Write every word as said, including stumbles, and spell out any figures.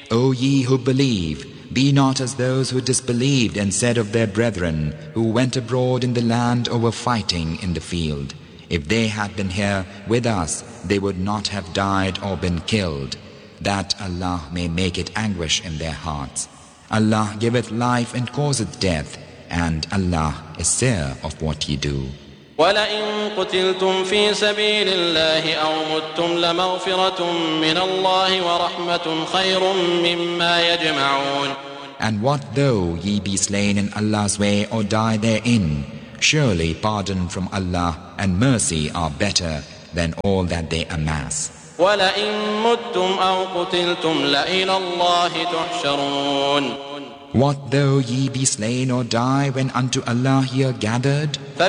O ye who believe, be not as those who disbelieved and said of their brethren who went abroad in the land or were fighting in the field, if they had been here with us, they would not have died or been killed, that Allah may make it anguish in their hearts. Allah giveth life and causeth death, and Allah is seer of what ye do. وَلَئِن قُتِلْتُمْ فِي سَبِيلِ اللَّهِ أَوْ مُتُّمْ لَمَغْفِرَةٌ مِّنَ اللَّهِ وَرَحْمَةٌ خَيْرٌ مِّمَّا يَجْمَعُونَ. And what though ye be slain in Allah's way or die therein? Surely pardon from Allah and mercy are better than all that they amass. وَلَئِن مُتُّمْ أَوْ قُتِلْتُمْ لَإِلَى اللَّهِ تُحْشَرُونَ. What though ye be slain or die when unto Allah ye are gathered?